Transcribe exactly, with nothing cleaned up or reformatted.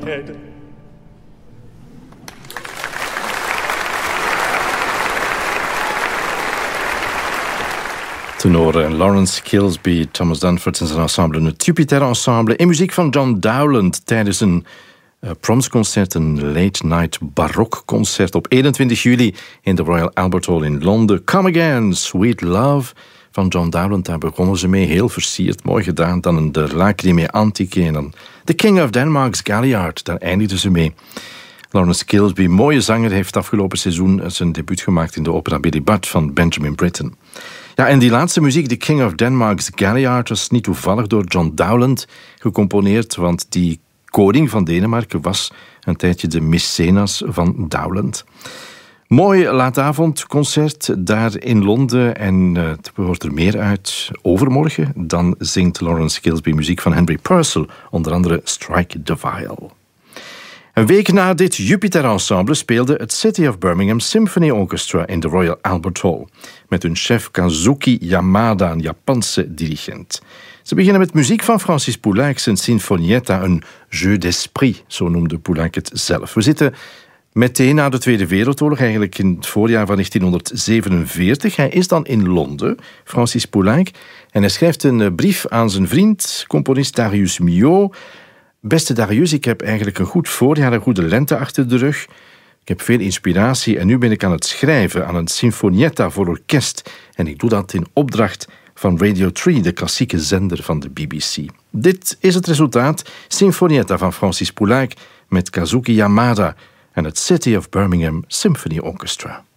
head. Tenoren Lawrence Kilsby, Thomas Danforth en zijn ensemble, het Jupiter Ensemble, in muziek van John Dowland tijdens een uh, promsconcert, een late-night barokconcert op eenentwintig juli in de Royal Albert Hall in Londen. Come Again, Sweet Love van John Dowland, daar begonnen ze mee, heel versierd, mooi gedaan. Dan een De Lacrimae Antiche en dan The King of Denmark's Galliard, daar eindigden ze mee. Lawrence Kilsby, mooie zanger, heeft afgelopen seizoen zijn debuut gemaakt in de opera Billy Budd van Benjamin Britten. Ja, en die laatste muziek, The King of Denmark's Galliard, was niet toevallig door John Dowland gecomponeerd, want die koning van Denemarken was een tijdje de mecenas van Dowland. Mooi laatavondconcert daar in Londen en uh, het hoort er meer uit overmorgen. Dan zingt Lawrence Kilsby muziek van Henry Purcell, onder andere Strike the Viol. Een week na dit Jupiter-ensemble speelde het City of Birmingham Symphony Orchestra in de Royal Albert Hall, met hun chef Kazuki Yamada, een Japanse dirigent. Ze beginnen met muziek van Francis Poulenc, zijn Sinfonietta, een jeu d'esprit, zo noemde Poulenc het zelf. We zitten meteen na de Tweede Wereldoorlog, eigenlijk in het voorjaar van negentienhonderdzevenenveertig. Hij is dan in Londen, Francis Poulenc, en hij schrijft een brief aan zijn vriend, componist Darius Milhaud. Beste Darius, ik heb eigenlijk een goed voorjaar, een goede lente achter de rug. Ik heb veel inspiratie en nu ben ik aan het schrijven aan een Sinfonietta voor orkest. En ik doe dat in opdracht van Radio drie, de klassieke zender van de B B C. Dit is het resultaat, Sinfonietta van Francis Poulenc met Kazuki Yamada en het City of Birmingham Symphony Orchestra.